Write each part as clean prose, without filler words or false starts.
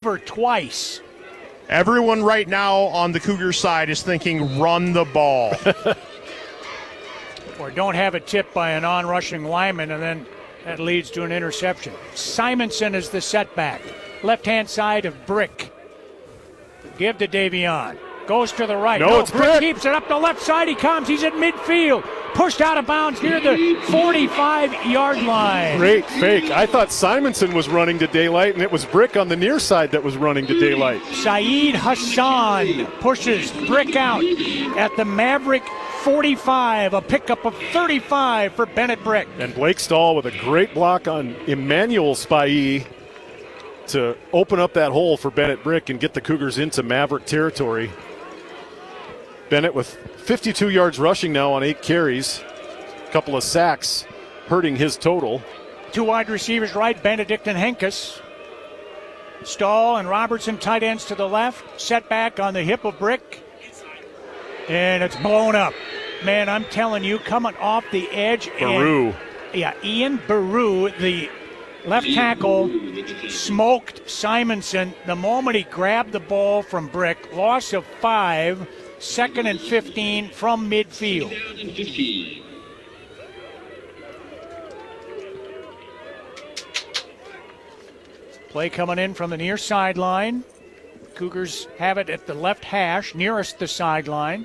receiver twice. Everyone right now on the Cougar side is thinking run the ball. Or don't have it tipped by an on-rushing lineman, and then that leads to an interception. Simonson is the setback. Left-hand side of Brick. Give to Davion. Goes to the right. No, it's Brick keeps it up the left side. He comes. He's at midfield. Pushed out of bounds near the 45-yard line. Great fake. I thought Simonson was running to daylight, and it was Brick on the near side that was running to daylight. Saeed Hassan pushes Brick out at the Maverick 45, a pickup of 35 for Bennett Brick. And Blake Stahl with a great block on Emmanuel Spahee to open up that hole for Bennett Brick and get the Cougars into Maverick territory. Bennett with 52 yards rushing now on 8 carries. A couple of sacks hurting his total. 2 wide receivers right, Benedict and Henkes. Stahl and Robertson tight ends to the left. Setback on the hip of Brick. And it's blown up. Man, I'm telling you, coming off the edge. Baru. Ian Baru, the left tackle, smoked Simonson the moment he grabbed the ball from Brick. Loss of 5, 2nd and 15 from midfield. Play coming in from the near sideline. Cougars have it at the left hash, nearest the sideline.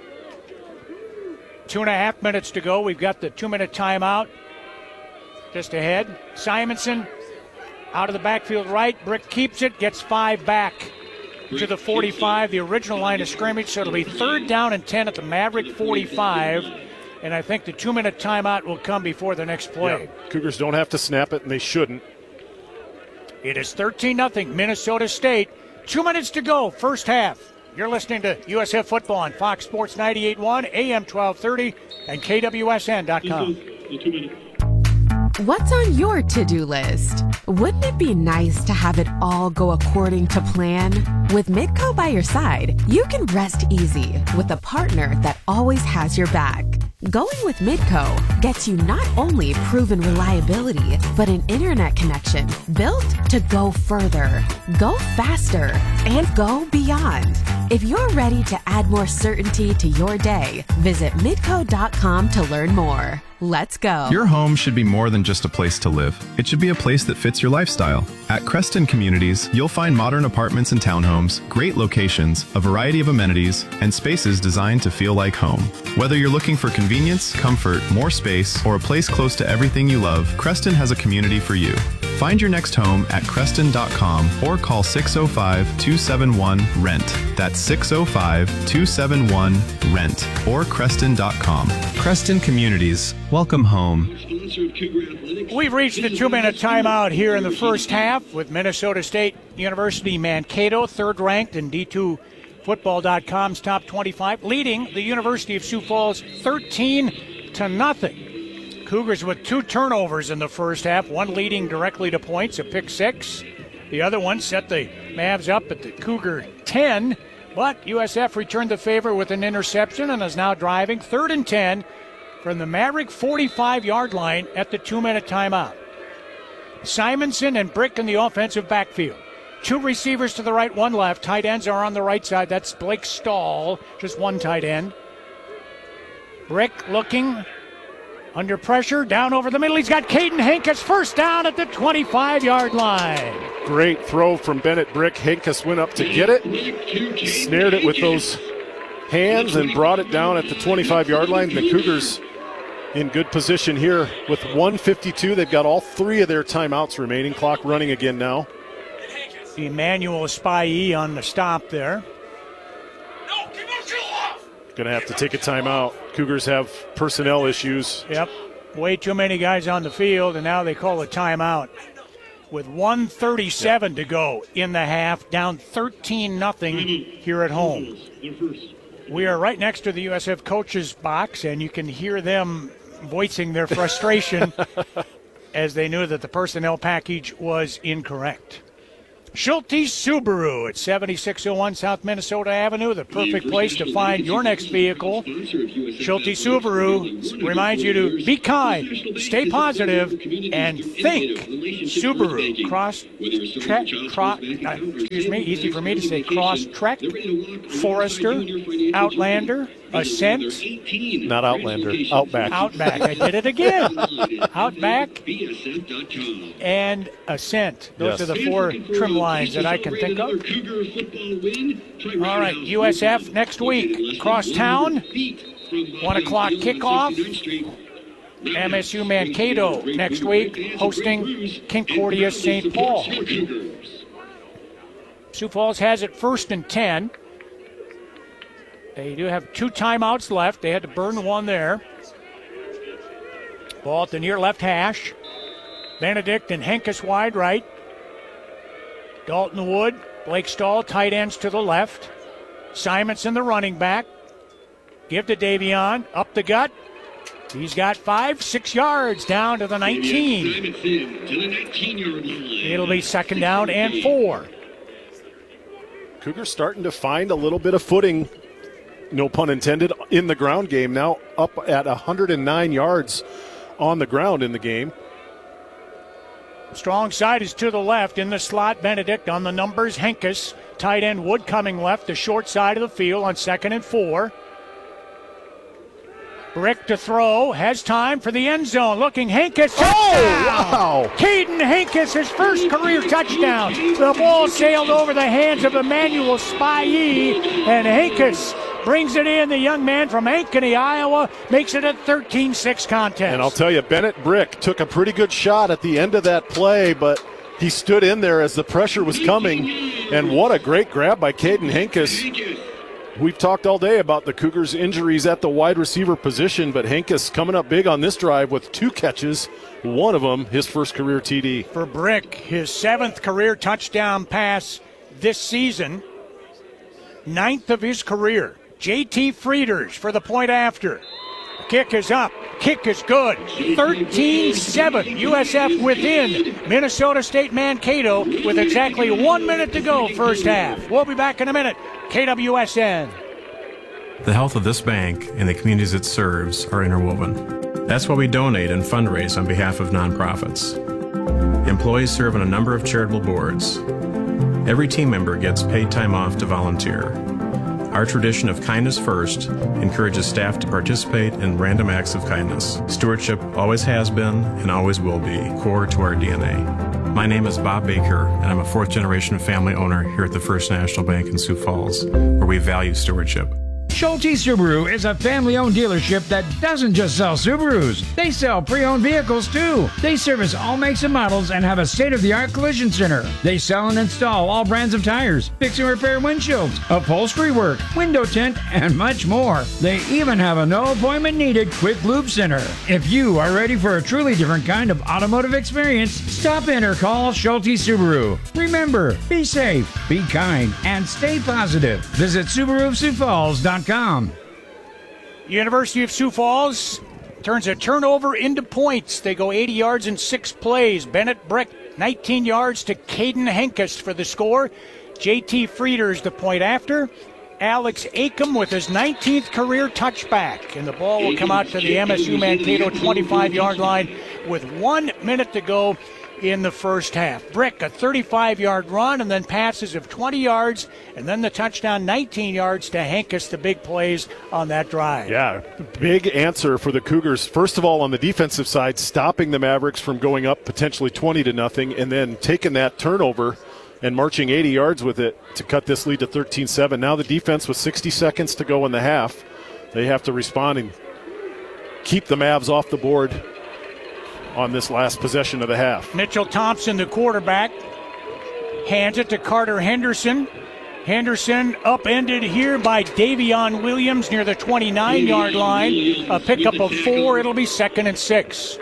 2.5 minutes to go. We've got the 2-minute timeout just ahead. Simonson out of the backfield right. Brick keeps it, gets 5 back to the 45, the original line of scrimmage. So it'll be 3rd down and 10 at the Maverick 45. And I think the 2-minute timeout will come before the next play. Yeah, Cougars don't have to snap it, and they shouldn't. It is 13-0 Minnesota State. 2 minutes to go, first half. You're listening to USF Football on Fox Sports 98.1, AM 1230, and KWSN.com. What's on your to-do list? Wouldn't it be nice to have it all go according to plan? With Midco by your side, you can rest easy with a partner that always has your back. Going with Midco gets you not only proven reliability, but an internet connection built to go further, go faster, and go beyond. If you're ready to add more certainty to your day, visit midco.com to learn more. Let's go. Your home should be more than just a place to live. It should be a place that fits your lifestyle. At Creston Communities, you'll find modern apartments and townhomes, great locations, a variety of amenities, and spaces designed to feel like home. Whether you're looking for convenience, comfort, more space, or a place close to everything you love, Creston has a community for you. Find your next home at Creston.com or call 605-271-RENT. That's 605-271-RENT or Creston.com. Creston Communities. Welcome home. We've reached the 2-minute timeout here in the first half with Minnesota State University Mankato, 3rd ranked in D2Football.com's top 25, leading the University of Sioux Falls 13-0. Cougars with 2 turnovers in the first half, one leading directly to points, a pick 6. The other one set the Mavs up at the Cougar 10, but USF returned the favor with an interception and is now driving 3rd and 10 from the Maverick 45-yard line at the 2-minute timeout. Simonson and Brick in the offensive backfield. 2 receivers to the right, 1 left. Tight ends are on the right side. That's Blake Stahl, just 1 tight end. Brick looking under pressure, down over the middle. He's got Caden Henkes, first down at the 25-yard line. Great throw from Bennett Brick. Henkes went up to get it, snared it with those hands, and brought it down at the 25-yard line. The Cougars in good position here with 1:52. They've got all 3 of their timeouts remaining. Clock running again now. Emmanuel Spahee on the stop there. Going to have to take a timeout. Cougars have personnel issues. Yep. Way too many guys on the field, and now they call a timeout. With 1:37 to go in the half, down 13-0 here at home. We are right next to the USF coaches box, and you can hear them voicing their frustration as they knew that the personnel package was incorrect. Schulte Subaru at 7601 South Minnesota Avenue, the perfect place to find your next vehicle. Schulte Subaru reminds you to be kind, stay positive, and think. Subaru easy for me to say, Crosstrek, Forester, Outlander, Ascent. Not Outlander, Outback. Outback, I did it again. Outback and Ascent. Those are the 4 trim lines that I can think of. All right, USF next week. Across town, 1 o'clock kickoff. MSU Mankato next week, hosting Concordia St. Paul. Sioux Falls has it 1st and 10. They do have 2 timeouts left. They had to burn 1 there. Ball at the near left hash. Benedict and Henkes wide right. Dalton Wood, Blake Stahl, tight ends to the left. Simonson, the running back. Give to Davion, up the gut. He's got 5-6 yards down to the 19. It'll be 2nd down and 4. Cougars starting to find a little bit of footing, no pun intended, in the ground game. Now up at 109 yards on the ground in the game. Strong side is to the left. In the slot, Benedict on the numbers. Henkes, tight end Wood coming left, the short side of the field on 2nd and 4. Brick to throw, has time for the end zone. Looking, Henkes. Oh, wow! Caden Henkes, his first career touchdown. The ball sailed over the hands of Emmanuel Spivey, and Henkes brings it in. The young man from Ankeny, Iowa, makes it a 13-6 contest. And I'll tell you, Bennett Brick took a pretty good shot at the end of that play, but he stood in there as the pressure was coming. And what a great grab by Caden Henkes. We've talked all day about the Cougars' injuries at the wide receiver position, but Henkes coming up big on this drive with 2 catches, one of them his first career TD. For Brick, his 7th career touchdown pass this season, 9th of his career. JT Frieders for the point after. Kick is up. Kick is good. 13-7. USF within Minnesota State Mankato with exactly 1 minute to go first half. We'll be back in a minute. KWSN. The health of this bank and the communities it serves are interwoven. That's why we donate and fundraise on behalf of nonprofits. Employees serve on a number of charitable boards. Every team member gets paid time off to volunteer. Our tradition of kindness first encourages staff to participate in random acts of kindness. Stewardship always has been and always will be core to our DNA. My name is Bob Baker, and I'm a 4th-generation family owner here at the First National Bank in Sioux Falls, where we value stewardship. Schulte Subaru is a family-owned dealership that doesn't just sell Subarus. They sell pre-owned vehicles, too. They service all makes and models and have a state-of-the-art collision center. They sell and install all brands of tires, fix and repair windshields, upholstery work, window tint, and much more. They even have a no-appointment-needed quick lube center. If you are ready for a truly different kind of automotive experience, stop in or call Schulte Subaru. Remember, be safe, be kind, and stay positive. Visit SubaruofSiouxFalls.com. University of Sioux Falls turns a turnover into points. They go 80 yards in 6 plays. Bennett Brick, 19 yards to Caden Henkes for the score. JT Frieders the point after. Alex Acom with his 19th career touchback. And the ball will come out to the MSU Mankato 25-yard line with 1 minute to go in the first half. Brick, a 35-yard run, and then passes of 20 yards, and then the touchdown, 19 yards to Henkes, the big plays on that drive. Yeah, big answer for the Cougars. First of all, on the defensive side, stopping the Mavericks from going up potentially 20-0, and then taking that turnover and marching 80 yards with it to cut this lead to 13-7. Now the defense with 60 seconds to go in the half. They have to respond and keep the Mavs off the board on this last possession of the half. Mitchell Thompson, the quarterback, hands it to Carter Henderson. Henderson upended here by Davion Williams near the 29-yard line. A pickup of 4. It'll be 2nd and 6.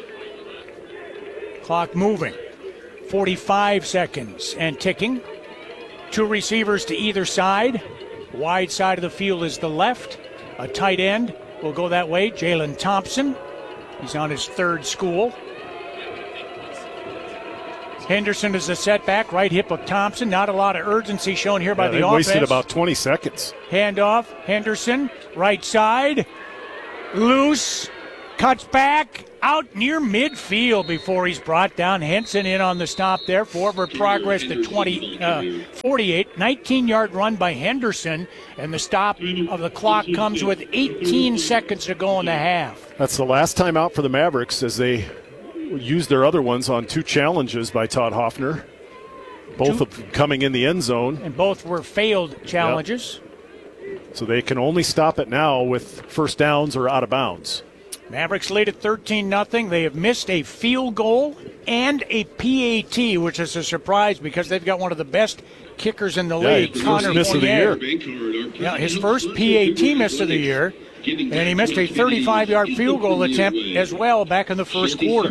Clock moving. 45 seconds and ticking. 2 receivers to either side. Wide side of the field is the left. A tight end will go that way, Jalen Thompson. He's on his 3rd school. Henderson is a setback, right hip of Thompson. Not a lot of urgency shown here by the they offense. wasted about 20 seconds. Handoff, Henderson, right side, loose, cuts back, out near midfield before he's brought down. Henson in on the stop there. Forward progress to 48, 19-yard run by Henderson, and the stop of the clock comes with 18 seconds to go in the half. That's the last time out for the Mavericks as they used their other ones on 2 challenges by Todd Hoffner, both of them coming in the end zone. And both were failed challenges. Yep. So they can only stop it now with first downs or out of bounds. Mavericks lead at 13-0. They have missed a field goal and a PAT, which is a surprise because they've got one of the best kickers in the league, Connor miss of the year. Yeah, his first PAT miss of the year, and he missed a 35-yard field goal attempt as well back in the first quarter.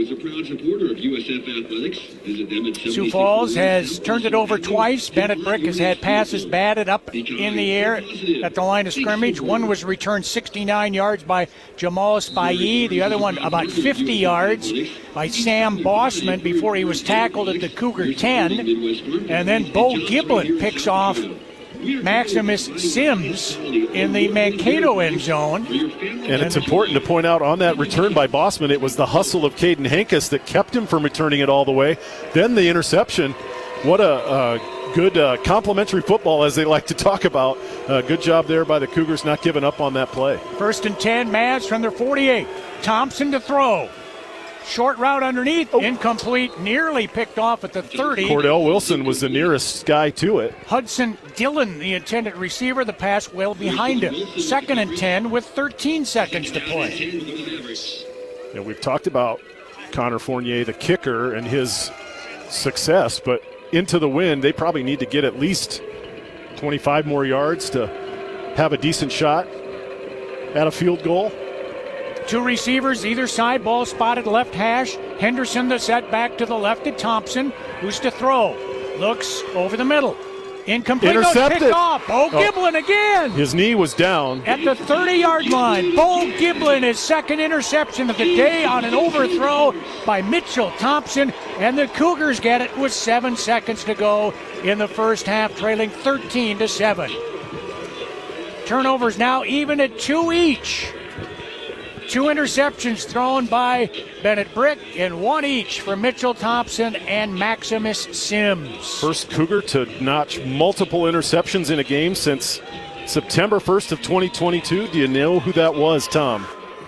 Sioux Falls has turned it over twice. Bennett Brick has had passes batted up in the air at the line of scrimmage. One was returned 69 yards by Jamal Spahee. The other one about 50 yards by Sam Bossman before he was tackled at the Cougar 10. And then Bo Giblin picks off Maximus Sims in the Mankato end zone. And it's important to point out on that return by Bossman, it was the hustle of Caden Hankus that kept him from returning it all the way. Then the interception. What a good complimentary football, as they like to talk about. Good job there by the Cougars not giving up on that play. 1st and 10, Mavs from their 48. Thompson to throw. Short route underneath, incomplete, nearly picked off at the 30. Cordell Wilson was the nearest guy to it. Hudson Dillon, the intended receiver, the pass well behind him. 2nd and 10 with 13 seconds to play. Yeah, we've talked about Connor Fournier, the kicker, and his success, but into the wind, they probably need to get at least 25 more yards to have a decent shot at a field goal. 2 receivers either side, ball spotted left hash. Henderson the setback to the left to Thompson, who's to throw. Looks over the middle. Incomplete. Intercepted. Picked off. Bo Giblin again. His knee was down. At the 30-yard line, Bo Giblin, his second interception of the day on an overthrow by Mitchell Thompson. And the Cougars get it with 7 seconds to go in the first half, trailing 13-7. Turnovers now even at 2 each. 2 interceptions thrown by Bennett Brick and 1 each for Mitchell Thompson and Maximus Sims. First Cougar to notch multiple interceptions in a game since September 1st of 2022. Do you know who that was, Tom?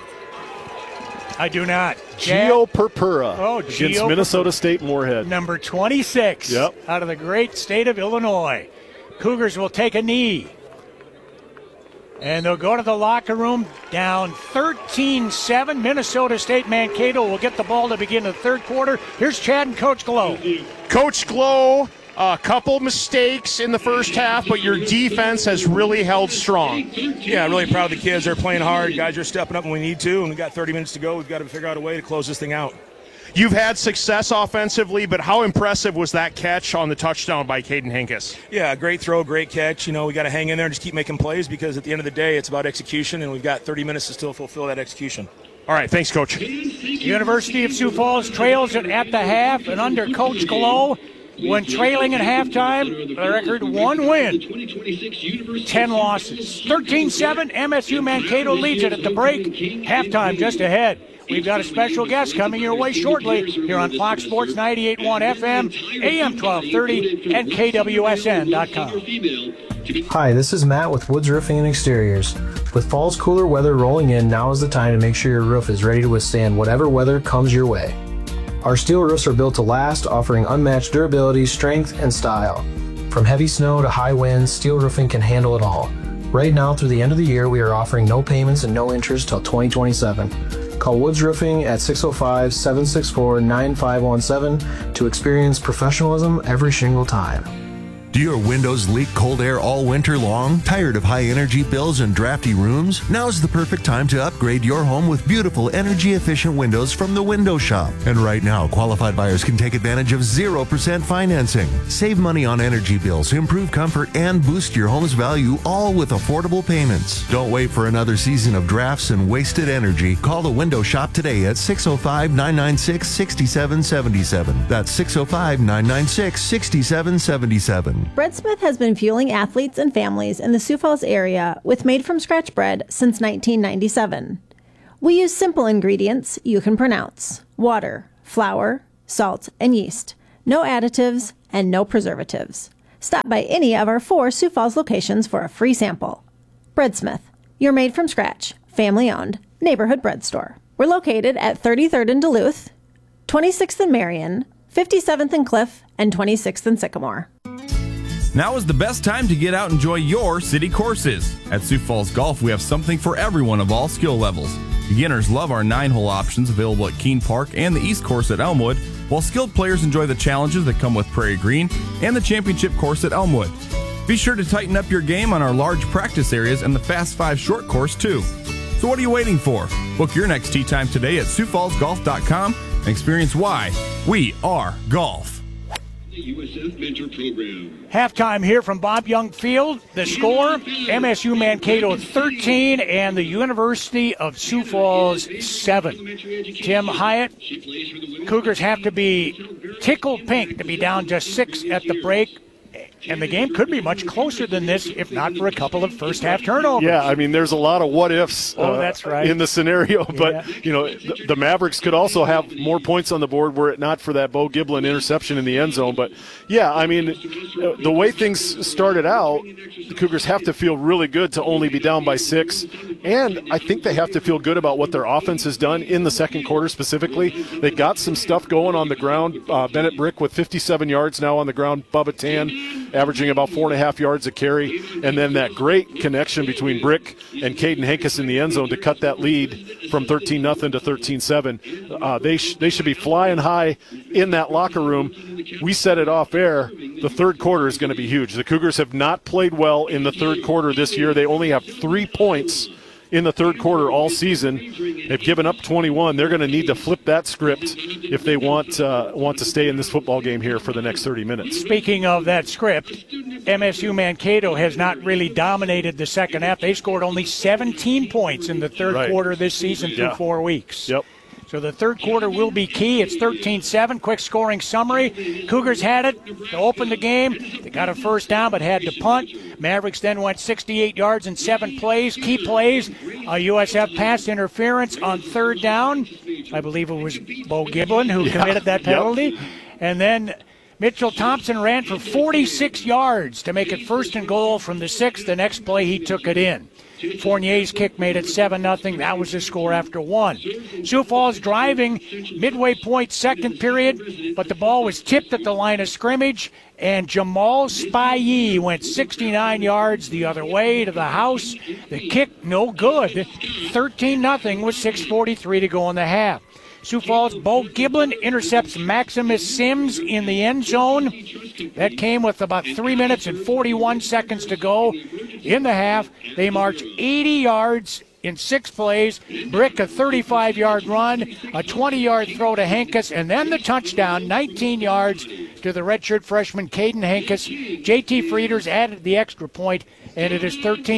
I do not. Gio Purpura against Gio Minnesota State Moorhead. Number 26 out of the great state of Illinois. Cougars will take a knee. And they'll go to the locker room down 13-7. Minnesota State Mankato will get the ball to begin the third quarter. Here's Chad and Coach Glow. Coach Glow, a couple mistakes in the first half, but your defense has really held strong. Yeah, really proud of the kids. They're playing hard. Guys are stepping up when we need to, and we've got 30 minutes to go. We've got to figure out a way to close this thing out. You've had success offensively, but how impressive was that catch on the touchdown by Caden Hankus? Yeah, great throw, great catch. You know, we got to hang in there and just keep making plays because at the end of the day, it's about execution, and we've got 30 minutes to still fulfill that execution. All right, thanks, Coach. University of Sioux Falls trails it at the half, and under Coach Glow, when trailing at halftime, the record 1 win, 10 losses. 13-7, MSU Mankato leads it at the break. Halftime just ahead. We've got a special guest coming your way shortly here on Fox Sports 98.1 FM, AM 1230, and KWSN.com. Hi, this is Matt with Woods Roofing and Exteriors. With fall's cooler weather rolling in, now is the time to make sure your roof is ready to withstand whatever weather comes your way. Our steel roofs are built to last, offering unmatched durability, strength, and style. From heavy snow to high winds, steel roofing can handle it all. Right now, through the end of the year, we are offering no payments and no interest till 2027. Call Woods Roofing at 605-764-9517 to experience professionalism every shingle time. Do your windows leak cold air all winter long? Tired of high energy bills and drafty rooms? Now's the perfect time to upgrade your home with beautiful energy efficient windows from the Window Shop. And right now, qualified buyers can take advantage of 0% financing. Save money on energy bills, improve comfort, and boost your home's value, all with affordable payments. Don't wait for another season of drafts and wasted energy. Call the Window Shop today at 605-996-6777. That's 605-996-6777. Bread Smith has been fueling athletes and families in the Sioux Falls area with made-from-scratch bread since 1997. We use simple ingredients you can pronounce: water, flour, salt, and yeast. No additives and no preservatives. Stop by any of our 4 Sioux Falls locations for a free sample. Bread Smith, your made-from-scratch, family-owned neighborhood bread store. We're located at 33rd in Duluth, 26th in Marion, 57th in Cliff, and 26th in Sycamore. Now is the best time to get out and enjoy your city courses. At Sioux Falls Golf, we have something for everyone of all skill levels. Beginners love our 9-hole options available at Keene Park and the East Course at Elmwood, while skilled players enjoy the challenges that come with Prairie Green and the championship course at Elmwood. Be sure to tighten up your game on our large practice areas and the Fast 5 short course too. So what are you waiting for? Book your next tee time today at SiouxFallsGolf.com and experience why we are golf. USF Mentor Program. Halftime here from Bob Young Field. The score, MSU Mankato 13 and the University of Sioux Falls 7. Tim Hyatt, Cougars have to be tickled pink to be down just 6 at the break. And the game could be much closer than this if not for a couple of first-half turnovers. Yeah, I mean, there's a lot of what-ifs that's right. in the scenario. But, the Mavericks could also have more points on the board were it not for that Bo Giblin interception in the end zone. But, yeah, I mean, the way things started out, the Cougars have to feel really good to only be down by 6. And I think they have to feel good about what their offense has done in the second quarter specifically. They got some stuff going on the ground. Bennett Brick with 57 yards now on the ground. Bubba Tan averaging about 4.5 yards a carry. And then that great connection between Brick and Caden Hankis in the end zone to cut that lead from 13-0 to 13-7. They should be flying high in that locker room. We set it off air. The third quarter is going to be huge. The Cougars have not played well in the third quarter this year. They only have 3 points in the third quarter all season. They've given up 21. They're going to need to flip that script if they want to stay in this football game here for the next 30 minutes. Speaking of that script, MSU Mankato has not really dominated the second half. They scored only 17 points in the third quarter this season through 4 weeks. Yep. So the third quarter will be key. It's 13-7. Quick scoring summary. Cougars had it to open the game. They got a first down but had to punt. Mavericks then went 68 yards in 7 plays. Key plays, a USF pass interference on third down. I believe it was Bo Giblin who committed that penalty. And then Mitchell Thompson ran for 46 yards to make it 1st and goal from the 6. The next play he took it in. Fournier's kick made it 7-0. That was the score after 1. Sioux Falls driving midway point second period, but the ball was tipped at the line of scrimmage, and Jamal Spivey went 69 yards the other way to the house. The kick, no good. 13-0 with 6:43 to go in the half. Sioux Falls, Bo Giblin intercepts Maximus Sims in the end zone. That came with about 3 minutes and 41 seconds to go in the half. They march 80 yards in 6 plays. Brick, a 35-yard run, a 20-yard throw to Hankis, and then the touchdown, 19 yards to the redshirt freshman Caden Hankis. JT Frieders added the extra point, and it is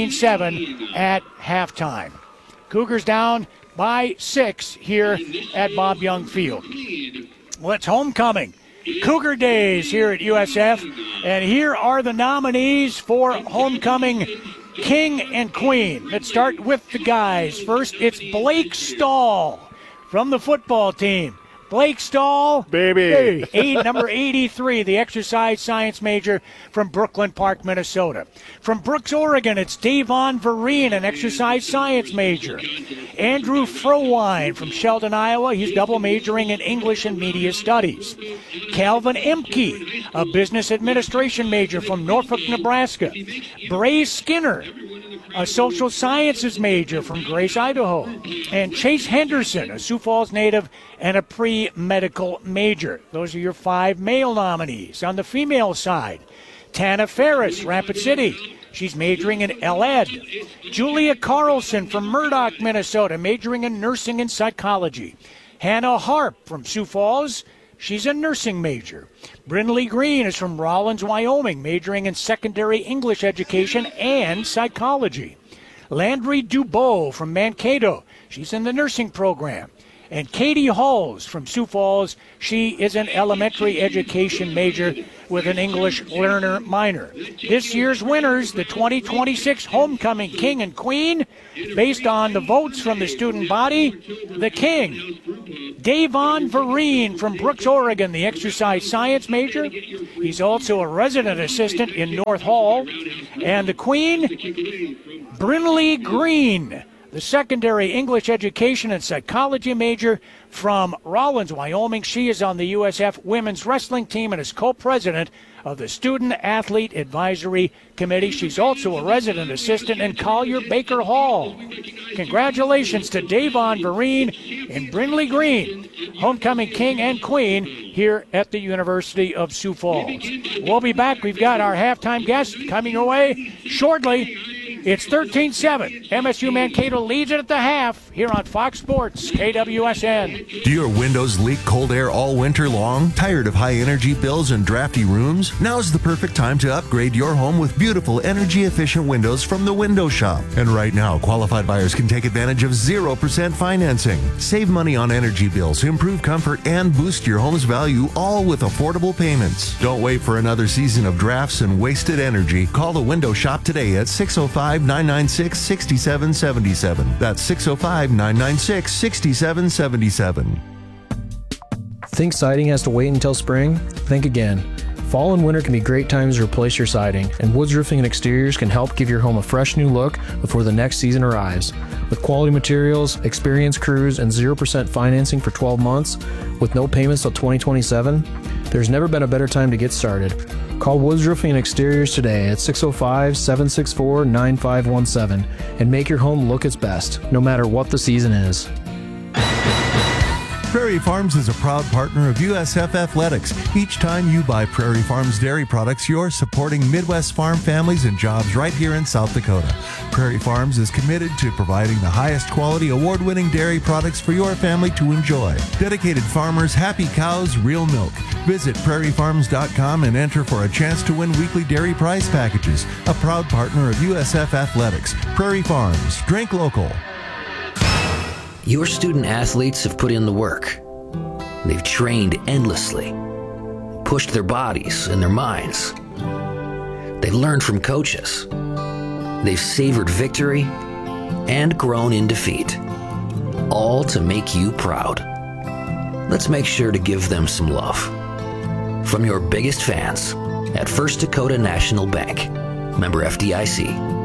13-7 at halftime. Cougars down by 6 here at Bob Young Field. Well, it's homecoming. Cougar Days here at USF. And here are the nominees for homecoming king and queen. Let's start with the guys. First, it's Blake Stahl from the football team. Blake Stahl, baby. Number 83, the exercise science major from Brooklyn Park, Minnesota. From Brooks, Oregon, it's Davon Vereen, an exercise science major. Andrew Frowine from Sheldon, Iowa. He's double majoring in English and Media Studies. Calvin Emke, a business administration major from Norfolk, Nebraska. Bray Skinner, a social sciences major from Grace, Idaho. And Chase Henderson, a Sioux Falls native and a pre-medical major. Those are your 5 male nominees. On the female side, Tana Ferris, Rapid City. She's majoring in L.Ed. Julia Carlson from Murdoch, Minnesota, majoring in nursing and psychology. Hannah Harp from Sioux Falls. She's a nursing major. Brinley Green is from Rollins, Wyoming, majoring in secondary English education and psychology. Landry Dubois from Mankato. She's in the nursing program. And Katie Halls from Sioux Falls. She is an elementary education major with an English learner minor. This year's winners, the 2026 Homecoming King and Queen, based on the votes from the student body, the King, Davon Vereen from Brooks, Oregon, the exercise science major. He's also a resident assistant in North Hall. And the Queen, Brinley Green, the secondary English education and psychology major from Rollins, Wyoming. She is on the USF women's wrestling team and is co-president of the Student Athlete Advisory Committee. She's also a resident assistant in Collier Baker Hall. Congratulations to Davon Vereen and Brinley Green, homecoming king and queen here at the University of Sioux Falls. We'll be back. We've got our halftime guest coming your way shortly. It's 13-7. MSU Mankato leads it at the half here on Fox Sports, KWSN. Do your windows leak cold air all winter long? Tired of high energy bills and drafty rooms? Now's the perfect time to upgrade your home with beautiful energy efficient windows from the Window Shop. And right now, qualified buyers can take advantage of 0% financing. Save money on energy bills, improve comfort, and boost your home's value, all with affordable payments. Don't wait for another season of drafts and wasted energy. Call the Window Shop today at 605-996-6777. That's 605-996-6777. Think siding has to wait until spring? Think again. Fall and winter can be great times to replace your siding, and Woods Roofing and Exteriors can help give your home a fresh new look before the next season arrives. With quality materials, experienced crews, and 0% financing for 12 months, with no payments till 2027, there's never been a better time to get started. Call Woods Roofing and Exteriors today at 605-764-9517 and make your home look its best, no matter what the season is. Prairie Farms is a proud partner of USF Athletics. Each time you buy Prairie Farms dairy products, you're supporting Midwest farm families and jobs right here in South Dakota. Prairie Farms is committed to providing the highest quality, award-winning dairy products for your family to enjoy. Dedicated farmers, happy cows, real milk. Visit prairiefarms.com and enter for a chance to win weekly dairy prize packages. A proud partner of USF Athletics. Prairie Farms. Drink local. Your student athletes have put in the work. They've trained endlessly, pushed their bodies and their minds. They've learned from coaches. They've savored victory and grown in defeat, all to make you proud. Let's make sure to give them some love. From your biggest fans at First Dakota National Bank, member FDIC.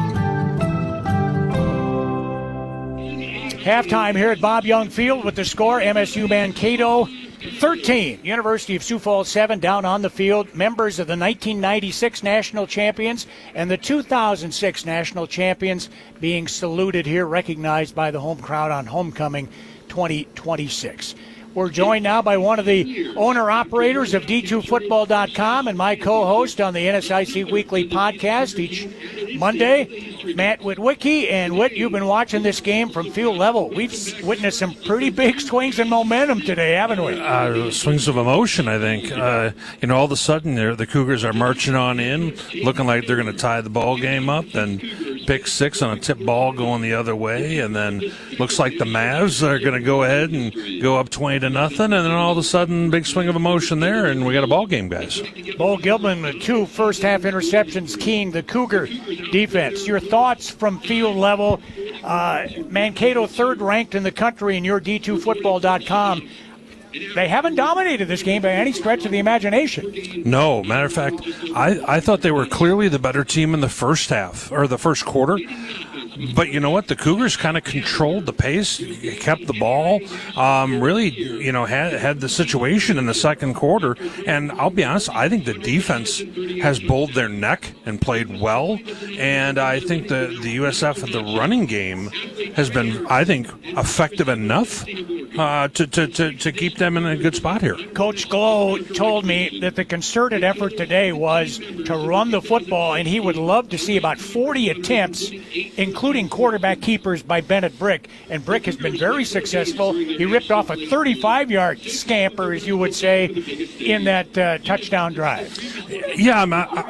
Halftime here at Bob Young Field with the score, MSU Mankato 13, University of Sioux Falls 7 down on the field. Members of the 1996 national champions and the 2006 national champions being saluted here, recognized by the home crowd on Homecoming 2026. We're joined now by one of the owner-operators of D2Football.com and my co-host on the NSIC Weekly podcast each Monday, Matt Witwicky. And Whit, you've been watching this game from field level. We've witnessed some pretty big swings in momentum today, haven't we? Swings of emotion, I think. All of a sudden the Cougars are marching on in, looking like they're going to tie the ball game up, then pick six on a tip ball going the other way, and then looks like the Mavs are going to go ahead and go up 20-0, and then all of a sudden, big swing of emotion there, and we got a ball game, guys. Bo Gilman with 2 first-half interceptions keying the Cougar defense. Your thoughts from field level? Mankato third-ranked in the country in your D2Football.com. They haven't dominated this game by any stretch of the imagination. No, matter of fact, I thought they were clearly the better team in the first half, or the first quarter. But you know what? The Cougars kind of controlled the pace, kept the ball, really, had the situation in the second quarter. And I'll be honest, I think the defense has bowled their neck and played well. And I think the USF, the running game, has been, I think, effective enough to keep them in a good spot here. Coach Glow told me that the concerted effort today was to run the football, and he would love to see about 40 attempts, including quarterback keepers by Bennett Brick. And Brick has been very successful. He ripped off a 35-yard scamper, as you would say, in that touchdown drive. Yeah,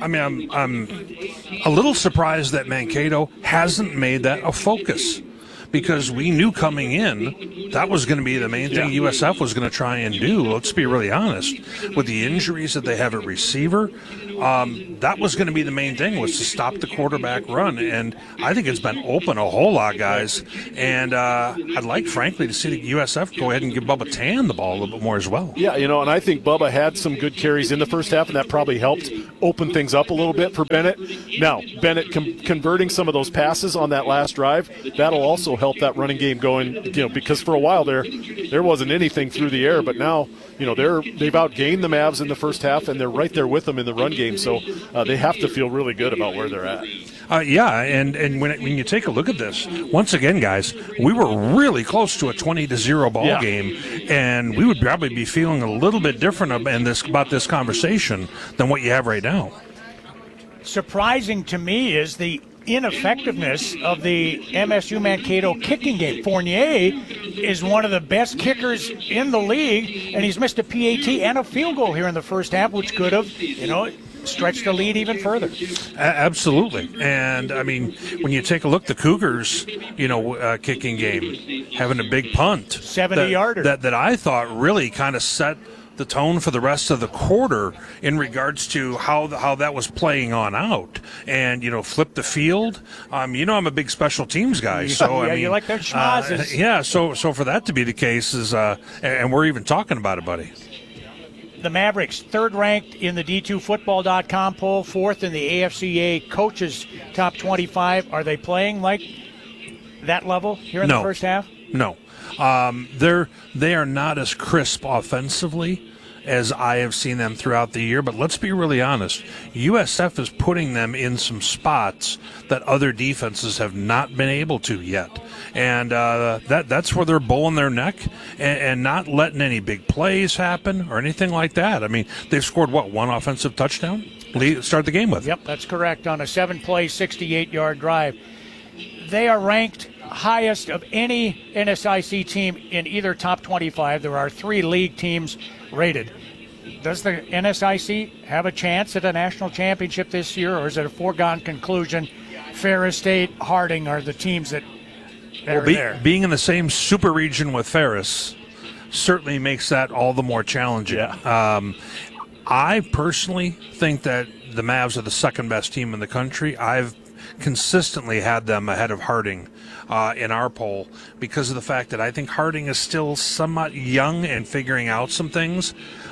I'm a little surprised that Mankato hasn't made that a focus, because we knew coming in that was going to be the main thing USF was going to try and do. Let's be really honest. With the injuries that they have at receiver, that was going to be the main thing, was to stop the quarterback run. And I think it's been open a whole lot, guys. And I'd like, frankly, to see the USF go ahead and give Bubba Tan the ball a little bit more as well. Yeah, and I think Bubba had some good carries in the first half, and that probably helped open things up a little bit for Bennett. Now, Bennett converting some of those passes on that last drive, that'll also help that running game going, because for a while there wasn't anything through the air, but now, they've outgained the Mavs in the first half, and they're right there with them in the run game, so they have to feel really good about where they're at. And when you take a look at this, once again, guys, we were really close to a 20-0 ball game, and we would probably be feeling a little bit different about this conversation than what you have right now. Surprising to me is the ineffectiveness of the MSU Mankato kicking game. Fournier is one of the best kickers in the league, and he's missed a PAT and a field goal here in the first half, which could have, stretched the lead even further. Absolutely. And, when you take a look, the Cougars, kicking game, having a big punt. 70-yarder. That I thought really kind of set the tone for the rest of the quarter in regards to how that was playing on out, and flip the field. I'm a big special teams guy, so you like their schmazzes. So for that to be the case is, and we're even talking about it, buddy. The Mavericks, third ranked in the D2Football.com poll, fourth in the AFCA coaches top 25. Are they playing like that level here in the first half? No. They are not as crisp offensively as I have seen them throughout the year, but let's be really honest. USF is putting them in some spots that other defenses have not been able to yet. And that's where they're bowling their neck and not letting any big plays happen or anything like that. They've scored, one offensive touchdown? Start the game with. Yep, that's correct, on a 7-play, 68-yard drive. They are ranked highest of any NSIC team in either top 25. There are 3 league teams rated. Does the NSIC have a chance at a national championship this year, or is it a foregone conclusion? Ferris State, Harding are the teams that are there. Being in the same super region with Ferris certainly makes that all the more challenging. Yeah. I personally think that the Mavs are the second best team in the country. I've consistently had them ahead of Harding in our poll because of the fact that I think Harding is still somewhat young and figuring out some things.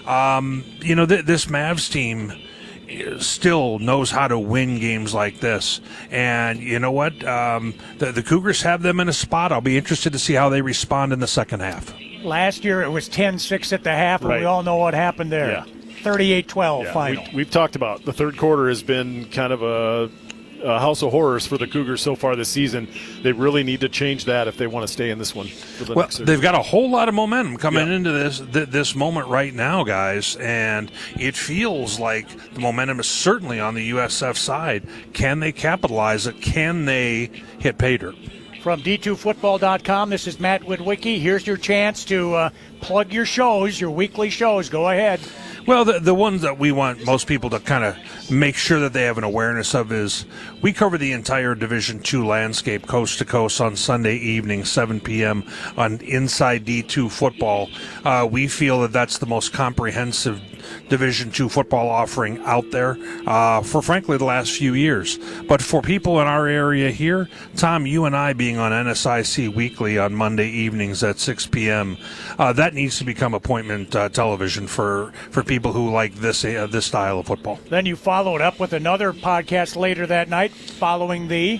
This Mavs team still knows how to win games like this. And you know what? The Cougars have them in a spot. I'll be interested to see how they respond in the second half. Last year it was 10-6 at the half, and we all know what happened there. Yeah. 38-12 final. We've talked about the third quarter has been kind of a house of horrors for the Cougars so far this season. They really need to change that if they want to stay in this one. They've got a whole lot of momentum coming into this moment right now, guys, and it feels like the momentum is certainly on the USF side. Can they capitalize it? Can they hit pay dirt? From D2Football.com, this is Matt Witwicky. Here's your chance to plug your shows, your weekly shows. Go ahead. Well, the ones that we want most people to kind of make sure that they have an awareness of is we cover the entire Division II landscape coast to coast on Sunday evening, 7 p.m. on Inside D2 Football. We feel that that's the most comprehensive Division II football offering out there for, frankly, the last few years. But for people in our area here, Tom, you and I being on NSIC Weekly on Monday evenings at 6 p.m., that needs to become appointment television for people who like this style of football. Then you follow it up with another podcast later that night following the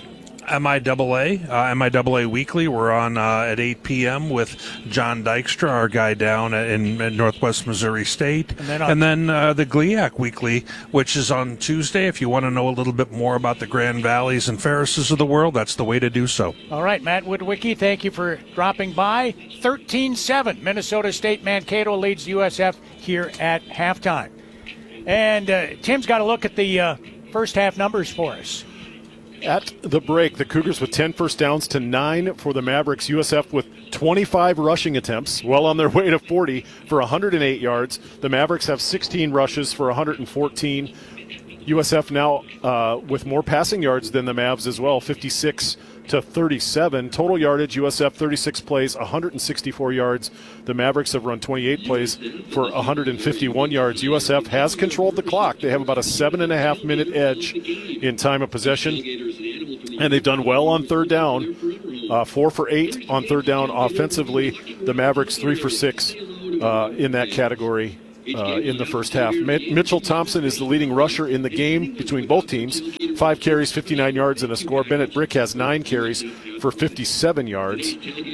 MIAA, MIAA Weekly. We're on at 8 p.m. with John Dykstra, our guy down in Northwest Missouri State. And then the GLIAC Weekly, which is on Tuesday. If you want to know a little bit more about the Grand Valleys and Ferrises of the world, that's the way to do so. All right, Matt Woodwicki, thank you for dropping by. 13-7, Minnesota State Mankato leads USF here at halftime. And Tim's got to look at the first half numbers for us. At the break, the Cougars with 10 first downs to 9 for the Mavericks. USF with 25 rushing attempts, well on their way to 40 for 108 yards. The Mavericks have 16 rushes for 114. USF now with more passing yards than the Mavs as well, 56 to 37. Total yardage, USF 36 plays, 164 yards. The Mavericks have run 28 plays for 151 yards. USF has controlled the clock. They have about a 7.5-minute edge in time of possession, and they've done well on third down. 4 for 8 on third down offensively. The Mavericks 3 for 6 in that category. In the first half. Mitchell Thompson is the leading rusher in the game between both teams. 5 carries, 59 yards, and a score. Bennett Brick has 9 carries for 57 yards.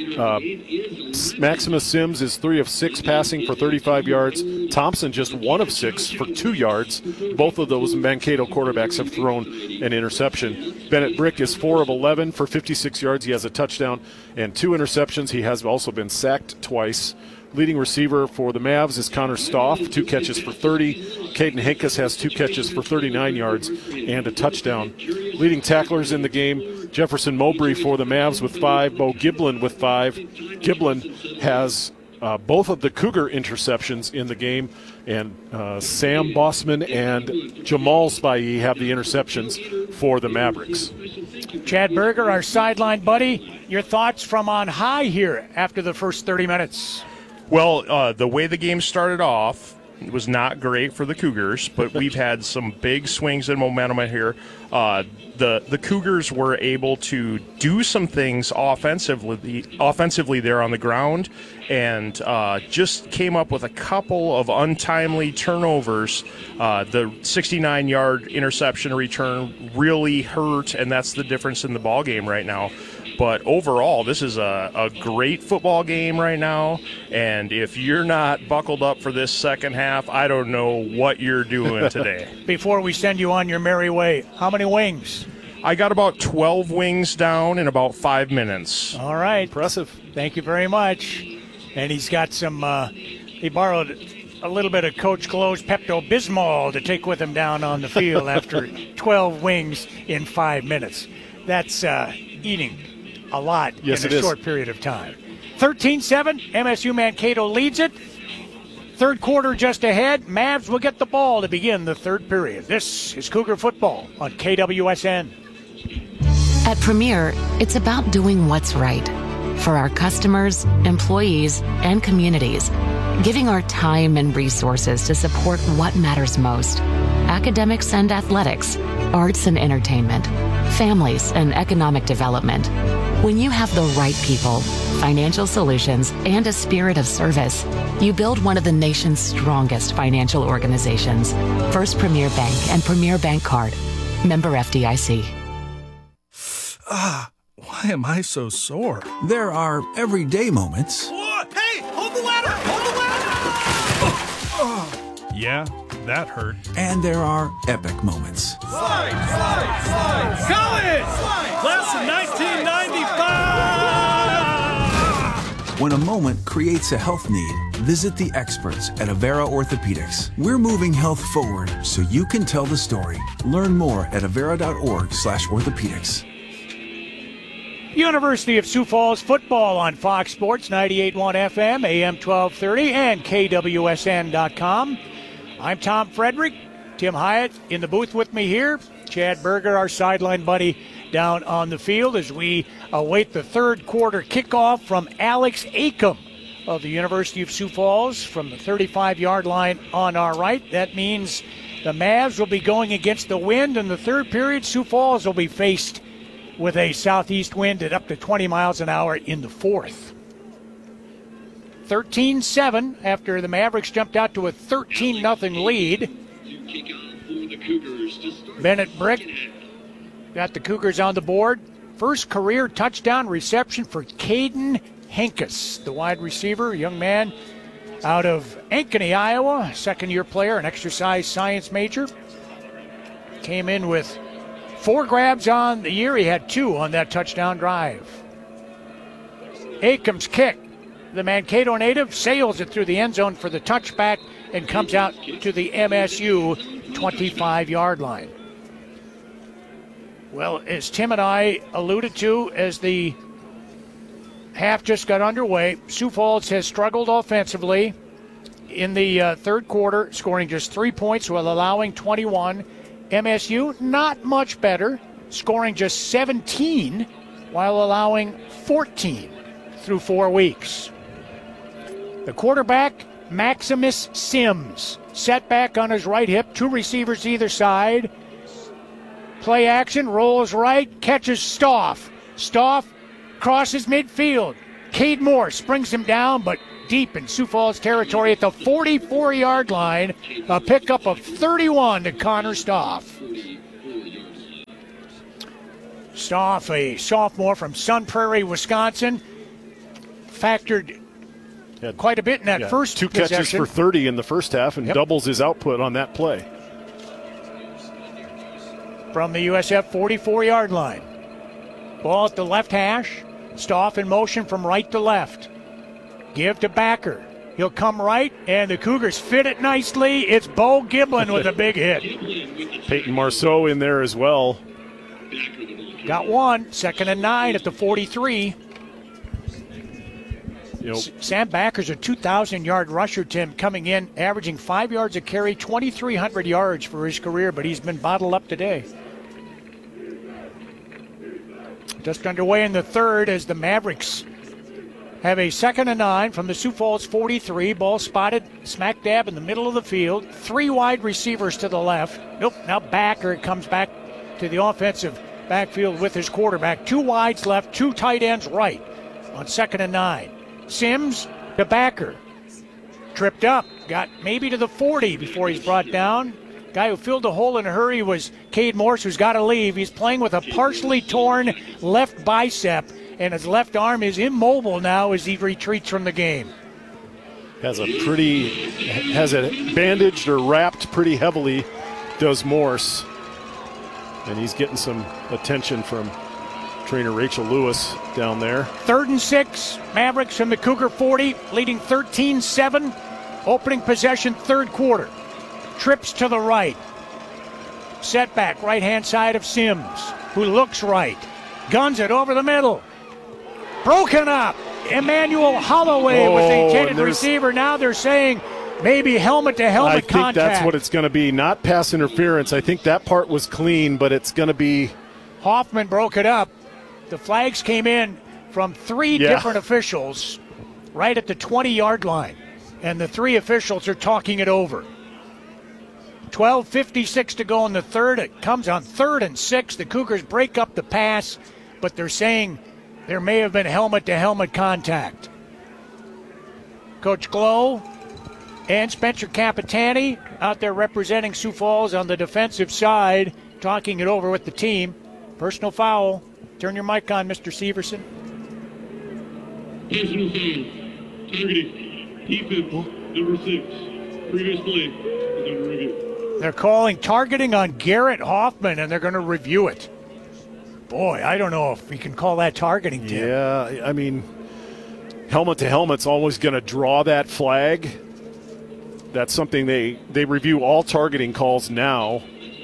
Maximus Sims is 3 of 6 passing for 35 yards. Thompson just 1 of 6 for 2 yards. Both of those Mankato quarterbacks have thrown an interception. Bennett Brick is 4 of 11 for 56 yards. He has a touchdown and 2 interceptions. He has also been sacked twice. Leading receiver for the Mavs is Connor Stoff, 2 catches for 30. Caden Hankus has 2 catches for 39 yards and a touchdown. Leading tacklers in the game, Jefferson Mowbray for the Mavs with 5, Bo Giblin with 5. Giblin has both of the Cougar interceptions in the game, and Sam Bossman and Jamal Spivey have the interceptions for the Mavericks. Chad Berger, our sideline buddy, your thoughts from on high here after the first 30 minutes? Well, the way the game started off was not great for the Cougars, but we've had some big swings in momentum here. The Cougars were able to do some things offensively there on the ground, and just came up with a couple of untimely turnovers. The 69-yard interception return really hurt, and that's the difference in the ball game right now. But overall, this is a great football game right now, and if you're not buckled up for this second half, I don't know what you're doing today. Before we send you on your merry way, how many wings? I got about 12 wings down in about 5 minutes. All right. Impressive. Thank you very much. And he's got some, he borrowed a little bit of Coach Glow's Pepto-Bismol to take with him down on the field after 12 wings in 5 minutes. That's eating a lot in a short period of time. 13-7, MSU Mankato leads it. Third quarter just ahead. Mavs will get the ball to begin the third period. This is Cougar football on KWSN. At Premier, it's about doing what's right for our customers, employees, and communities, giving our time and resources to support what matters most: academics and athletics, arts and entertainment, families and economic development. When you have the right people, financial solutions, and a spirit of service, you build one of the nation's strongest financial organizations. First Premier Bank and Premier Bank Card. Member FDIC. Why am I so sore? There are everyday moments. Hey, hold the ladder! Hold the ladder! Yeah, that hurt. And there are epic moments. Slide, slide, slide! College! Slide, class of 1995! When a moment creates a health need, visit the experts at Avera Orthopedics. We're moving health forward so you can tell the story. Learn more at avera.org/orthopedics. University of Sioux Falls football on Fox Sports 98.1 FM, AM 1230, and KWSN.com. I'm Tom Frederick. Tim Hyatt in the booth with me here. Chad Berger, our sideline buddy, down on the field as we await the third quarter kickoff from Alex Acom of the University of Sioux Falls from the 35-yard line on our right. That means the Mavs will be going against the wind in the third period. Sioux Falls will be faced with a southeast wind at up to 20 miles an hour in the fourth. 13-7 after the Mavericks jumped out to a 13-0 lead. Bennett Brick got the Cougars on the board. First career touchdown reception for Caden Henkes, the wide receiver, a young man out of Ankeny, Iowa, second-year player, an exercise science major. Came in with 4 grabs on the year. He had 2 on that touchdown drive. Akeham's kick. The Mankato native sails it through the end zone for the touchback and comes out to the MSU 25-yard line. Well, as Tim and I alluded to as the half just got underway, Sioux Falls has struggled offensively in the third quarter, scoring just 3 points while allowing 21. MSU, not much better, scoring just 17 while allowing 14 through 4 weeks. The quarterback, Maximus Sims, setback on his right hip, 2 receivers either side. Play action, rolls right, catches Stoff. Stoff crosses midfield. Cade Morse brings him down, but deep in Sioux Falls territory at the 44-yard line. A pickup of 31 to Connor Stoff. Stoff, a sophomore from Sun Prairie, Wisconsin, factored quite a bit in that first 2 possession. catches for 30 in the first half and doubles his output on that play. From the USF 44-yard line. Ball at the left hash. Stoff in motion from right to left. Give to Backer. He'll come right, and the Cougars fit it nicely. It's Bo Giblin with a big hit. Peyton Marceau in there as well. Got 1. 2nd and 9 at the 43. Sam Backer's a 2,000-yard rusher, Tim, coming in, averaging 5 yards a carry, 2,300 yards for his career, but he's been bottled up today. Just underway in the third as the Mavericks have a 2nd and 9 from the Sioux Falls 43. Ball spotted smack dab in the middle of the field. 3 wide receivers to the left. Nope, now Backer comes back to the offensive backfield with his quarterback. 2 wides left, 2 tight ends right on 2nd and 9. Sims to Backer. Tripped up, got maybe to the 40 before he's brought down. Guy who filled the hole in a hurry was Cade Morse, who's got to leave. He's playing with a partially torn left bicep, and his left arm is immobile now as he retreats from the game. Has it bandaged or wrapped pretty heavily, does Morse. And he's getting some attention from trainer Rachel Lewis down there. 3rd and 6, Mavericks from the Cougar 40, leading 13-7. Opening possession, third quarter. Trips to the right. Setback, right-hand side of Sims, who looks right. Guns it over the middle. Broken up. Emmanuel Holloway was the intended receiver. Now they're saying maybe helmet-to-helmet contact. I think that's what it's going to be, not pass interference. I think that part was clean, but it's going to be... Hoffman broke it up. The flags came in from 3 different officials right at the 20-yard line, and the 3 officials are talking it over. 12:56 to go in the third. It comes on 3rd and 6. The Cougars break up the pass, but they're saying there may have been helmet-to-helmet contact. Coach Glow and Spencer Capitani out there representing Sioux Falls on the defensive side, talking it over with the team. Personal foul. Turn your mic on, Mr. Severson. Personal foul. Targeting. Defense, number 6. Previous play is under review. They're calling targeting on Garrett Hoffman, and they're going to review it. Boy, I don't know if we can call that targeting, Tim. Yeah, I mean, helmet-to-helmet's always going to draw that flag. That's something they review all targeting calls now.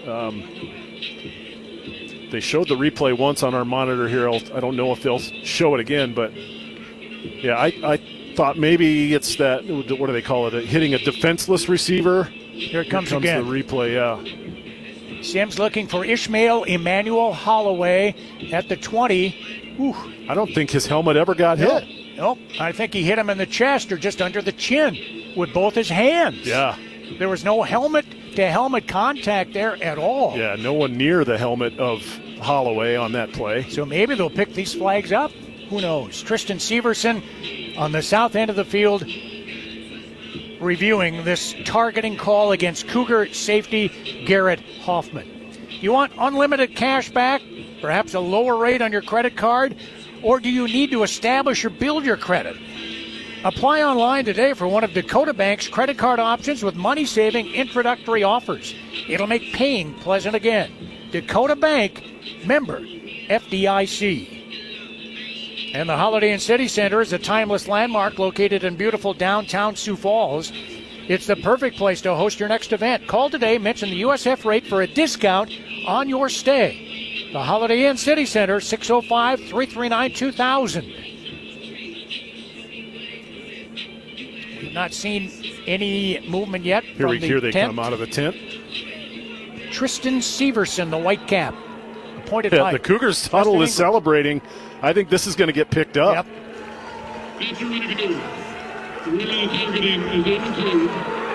They showed the replay once on our monitor here. I don't know if they'll show it again, but yeah, I thought maybe it's that, what do they call it, hitting a defenseless receiver. Here it comes again. The replay, yeah. Sims looking for Ishmael Emmanuel Holloway at the 20. Ooh. I don't think his helmet ever got hit. Nope. I think he hit him in the chest or just under the chin with both his hands. Yeah. There was no helmet-to-helmet contact there at all. Yeah, no one near the helmet of Holloway on that play. So maybe they'll pick these flags up. Who knows? Tristan Severson on the south end of the field reviewing this targeting call against Cougar safety Garrett Hoffman. You want unlimited cash back? Perhaps a lower rate on your credit card? Or do you need to establish or build your credit? Apply online today for one of Dakota Bank's credit card options with money-saving introductory offers. It'll make paying pleasant again. Dakota Bank, member FDIC. And the Holiday Inn City Center is a timeless landmark located in beautiful downtown Sioux Falls. It's the perfect place to host your next event. Call today, mention the USF rate for a discount on your stay. The Holiday Inn City Center, 605-339-2000. We've not seen any movement yet from the Here they tent. come out of the tent. Tristan Severson, the white cap, appointed by. The Cougars huddle is celebrating. I think this is going to get picked up. Yep. That's ready to go. The winner of the targeting is overturned.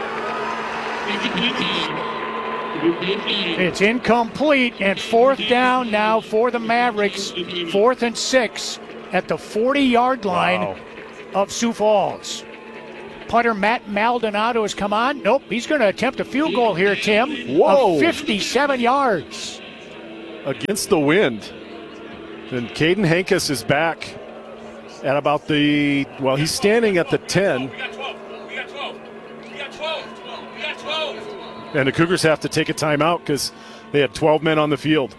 It's incomplete, and fourth down now for the Mavericks. 4th and 6 at the 40-yard line of Sioux Falls. Punter Matt Maldonado has come on. Nope, he's going to attempt a field goal here, Tim. Whoa. Of 57 yards. Against the wind. And Caden Hankus is back at about the, well, he's standing at the 10. And the Cougars have to take a timeout because they had 12 men on the field.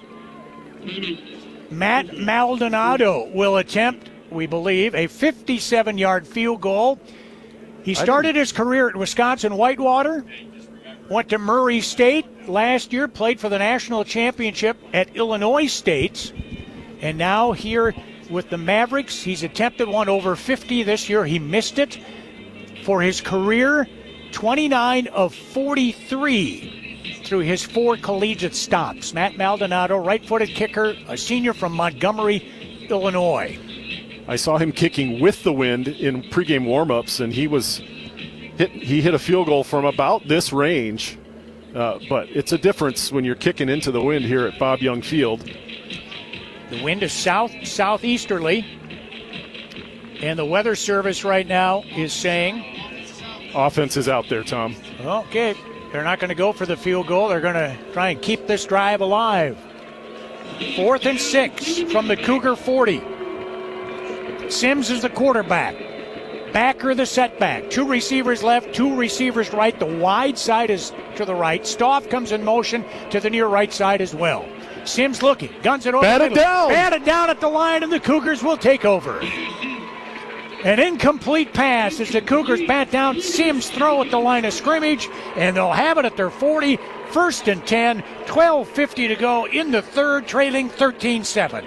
Matt Maldonado will attempt, we believe, a 57-yard field goal. He started his career at Wisconsin Whitewater, went to Murray State last year, played for the national championship at Illinois State, and now here with the Mavericks. He's attempted one over 50 this year. He missed it. For his career, 29 of 43 through his 4 collegiate stops. Matt Maldonado, right-footed kicker, a senior from Montgomery, Illinois. I saw him kicking with the wind in pregame warmups, and he hit a field goal from about this range. But it's a difference when you're kicking into the wind here at Bob Young Field. The wind is southeasterly, and the Weather Service right now is saying offense is out there, Tom. Okay, they're not going to go for the field goal. They're going to try and keep this drive alive. 4th and 6 from the Cougar 40. Sims is the quarterback. Backer the setback. 2 receivers left, 2 receivers right. The wide side is to the right. Stoff comes in motion to the near right side as well. Sims looking, guns it over. Batted down. Batted down at the line, and the Cougars will take over. An incomplete pass as the Cougars bat down. Sims throw at the line of scrimmage, and they'll have it at their 40. 1st and 10, 12:50 to go in the third, trailing 13-7.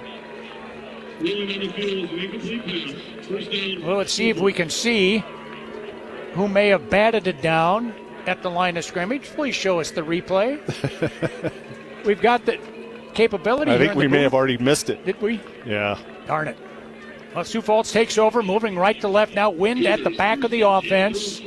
Well, let's see if we can see who may have batted it down at the line of scrimmage. Please show us the replay. We've got the capability. I think we may have already missed it. Did we? Yeah. Darn it. Well, Sioux Falls takes over, moving right to left now. Wind at the back of the offense.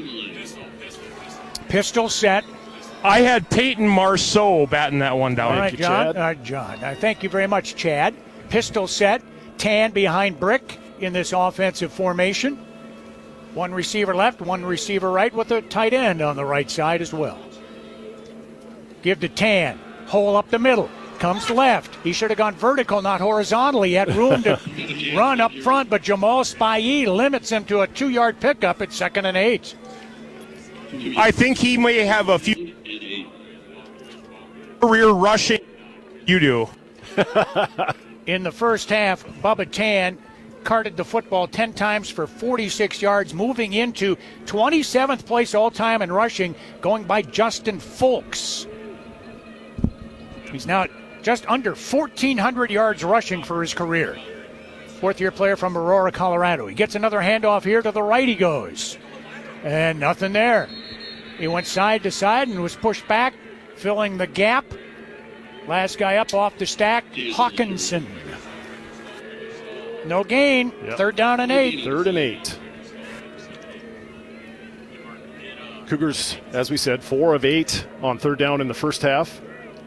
Pistol set. I had Peyton Marceau batting that one down. All right, John. John. Thank you very much, Chad. Pistol set. Tan behind Brick in this offensive formation. 1 receiver left, 1 receiver right with a tight end on the right side as well. Give to Tan. Hole up the middle. Comes left. He should have gone vertical, not horizontally. He had room to run up front, but Jamal Spahee limits him to a 2-yard pickup at 2nd and 8. I think he may have a few career rushing. You do. In the first half, Bubba Tan carted the football 10 times for 46 yards, moving into 27th place all-time in rushing, going by Justin Folks. He's now just under 1,400 yards rushing for his career. 4th-year player from Aurora, Colorado. He gets another handoff here to the right he goes. And nothing there. He went side to side and was pushed back, filling the gap. Last guy up off the stack, Hawkinson. No gain. Yep. 3rd down and 8. 3rd and 8. Cougars, as we said, 4 of 8 on 3rd down in the first half.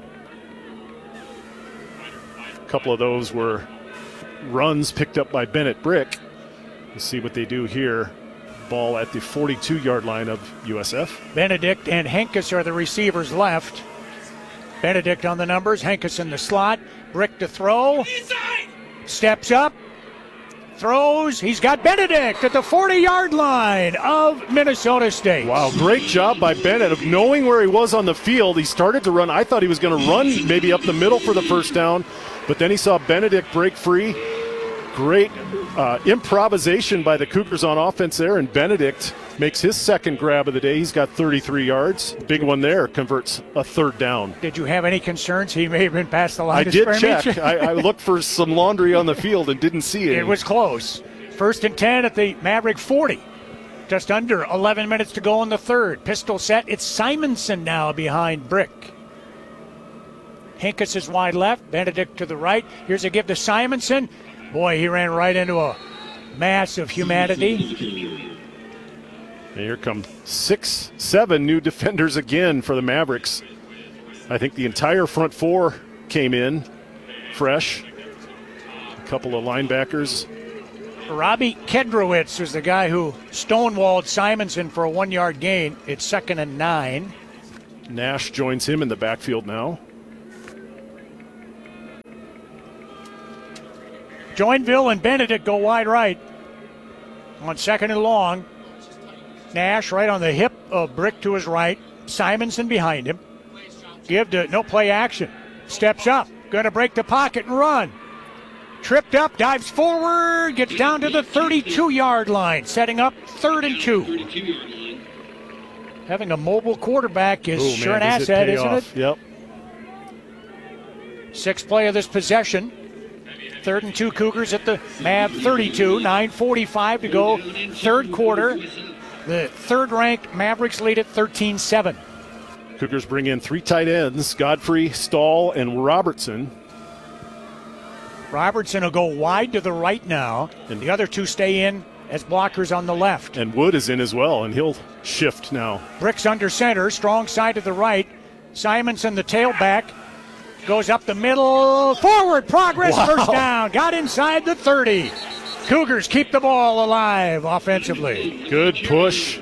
A couple of those were runs picked up by Bennett Brick. Let's see what they do here. Ball at the 42-yard line of USF. Benedict and Henkus are the receivers left. Benedict on the numbers. Henkes in the slot. Brick to throw. Steps up. Throws. He's got Benedict at the 40-yard line of Minnesota State. Wow, great job by Bennett of knowing where he was on the field. He started to run. I thought he was going to run maybe up the middle for the first down, but then he saw Benedict break free. Great improvisation by the Cougars on offense there, and Benedict makes his second grab of the day. He's got 33 yards. Big one there, converts a third down. Did you have any concerns he may have been past the line I of did scrimmage? check. I looked for some laundry on the field and didn't see it. It was close. 1st and 10 at the Maverick 40. Just under 11 minutes to go in the third. Pistol set. It's Simonson now behind Brick. Henkes is wide left. Benedict to the right. Here's a give to Simonson. Boy, he ran right into a mass of humanity. And here come 6-7 new defenders again for the Mavericks. I think the entire front four came in fresh. A couple of linebackers. Robbie Kedrowitz was the guy who stonewalled Simonson for a 1-yard gain. It's 2nd and 9. Nash joins him in the backfield now. Joinville and Benedict go wide right on 2nd and long. Nash right on the hip of Brick to his right. Simonson behind him. Give to no play action. Steps up. Going to break the pocket and run. Tripped up, dives forward, gets down to the 32-yard line, setting up 3rd and 2. Having a mobile quarterback is sure an asset, isn't it? Yep. 6th play of this possession. 3rd and 2 Cougars at the Mav 32. 9:45 to go. Third quarter. The third-ranked Mavericks lead at 13-7. Cougars bring in 3 tight ends, Godfrey, Stahl, and Robertson. Robertson will go wide to the right now, and the other 2 stay in as blockers on the left. And Wood is in as well, and he'll shift now. Bricks under center, strong side to the right. Simonson, the tailback, goes up the middle, forward progress, first down. Got inside the 30. Cougars keep the ball alive offensively. Good push.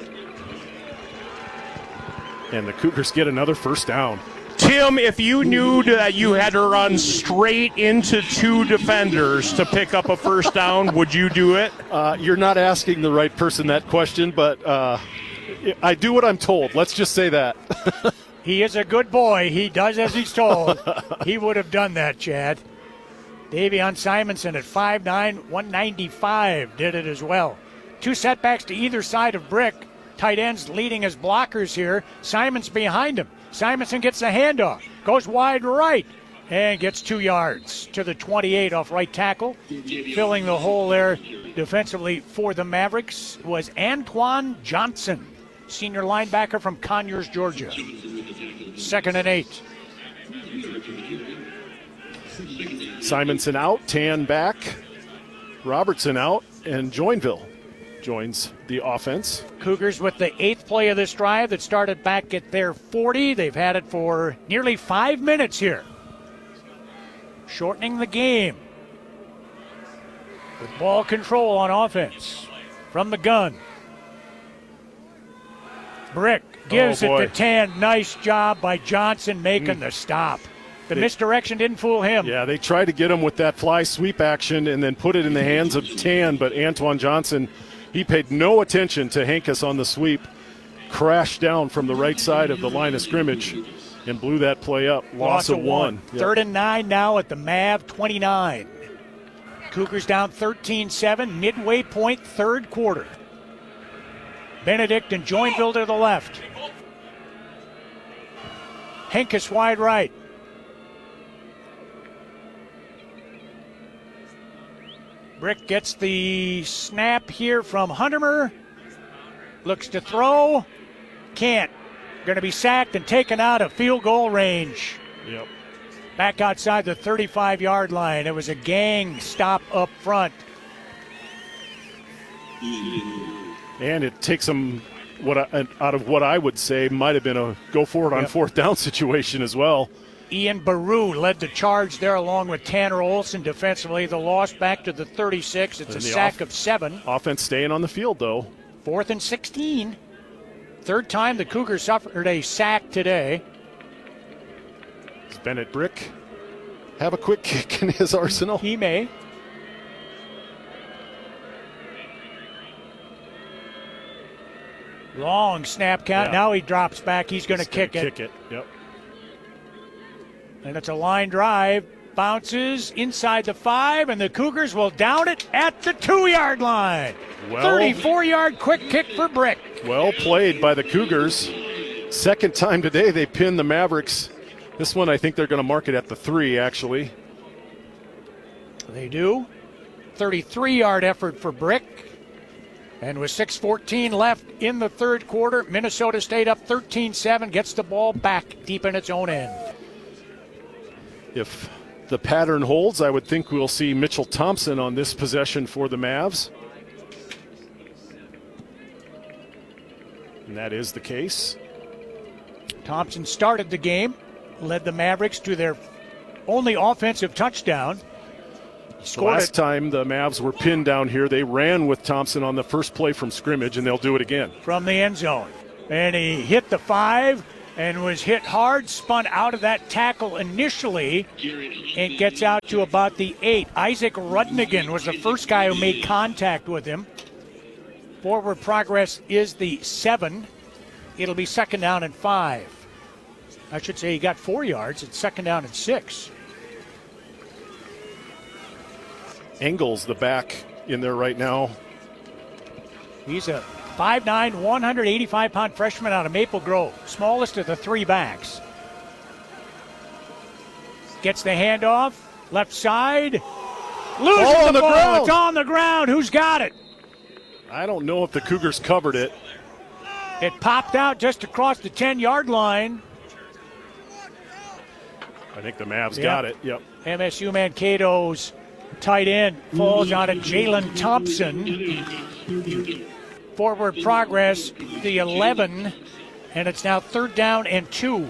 And the Cougars get another first down. Tim, if you knew that you had to run straight into 2 defenders to pick up a first down, would you do it? You're not asking the right person that question, but I do what I'm told. Let's just say that. He is a good boy. He does as he's told. He would have done that, Chad. Davion Simonson at 5'9", 195 did it as well. 2 setbacks to either side of Brick. Tight ends leading as blockers here. Simon's behind him. Simonson gets the handoff. Goes wide right and gets 2 yards to the 28 off right tackle. Filling the hole there defensively for the Mavericks was Antoine Johnson, senior linebacker from Conyers, Georgia. 2nd and 8. Simonson out, Tan back, Robertson out, and Joinville joins the offense. Cougars with the 8th play of this drive that started back at their 40. They've had it for nearly 5 minutes here. Shortening the game. With ball control on offense from the gun. Brick gives it to Tan. Nice job by Johnson making the stop. The misdirection didn't fool him. Yeah, they tried to get him with that fly sweep action and then put it in the hands of Tan, but Antoine Johnson, he paid no attention to Henkes on the sweep, crashed down from the right side of the line of scrimmage and blew that play up. Loss of 1. Yep. 3rd and 9 now at the Mav 29. Cougars down 13-7, midway point, third quarter. Benedict and Joinville to the left. Henkes wide right. Brick gets the snap here from Huntermer. Looks to throw. Can't. Going to be sacked and taken out of field goal range. Yep. Back outside the 35-yard line. It was a gang stop up front. And it takes them out of what I would say might have been a go forward on 4th down situation as well. Ian Baru led the charge there along with Tanner Olson defensively. The loss back to the 36. It's a sack of 7. Offense staying on the field, though. 4th and 16. Third time the Cougars suffered a sack today. Does Bennett Brick have a quick kick in his arsenal? He may. Long snap count. Yeah. Now he drops back. He's going to kick it. Kick it. Yep. And it's a line drive. Bounces inside the 5, and the Cougars will down it at the 2-yard line. 34-yard quick kick for Brick. Well played by the Cougars. Second time today they pinned the Mavericks. This one I think they're going to mark it at the 3, actually. They do. 33-yard effort for Brick. And with 6:14 left in the third quarter, Minnesota State up 13-7, gets the ball back deep in its own end. If the pattern holds, I would think we'll see Mitchell Thompson on this possession for the Mavs. And that is the case. Thompson started the game, led the Mavericks to their only offensive touchdown. The last time the Mavs were pinned down here, they ran with Thompson on the first play from scrimmage, and they'll do it again. From the end zone. And he hit the 5 and was hit hard, spun out of that tackle initially, and gets out to about the 8. Isaac Rudnigan was the first guy who made contact with him. Forward progress is the 7. It'll be second down and 5. I should say he got 4 yards. It's second down and 6. Engels, the back, in there right now. He's a 5'9", 185-pound freshman out of Maple Grove. Smallest of the 3 backs. Gets the handoff. Left side. Loses the ball. Ground. It's on the ground. Who's got it? I don't know if the Cougars covered it. It popped out just across the 10-yard line. I think the Mavs got it. Yep. MSU Mankato's tight end falls on it. Jalen Thompson. Forward progress, the 11, and it's now third down and 2.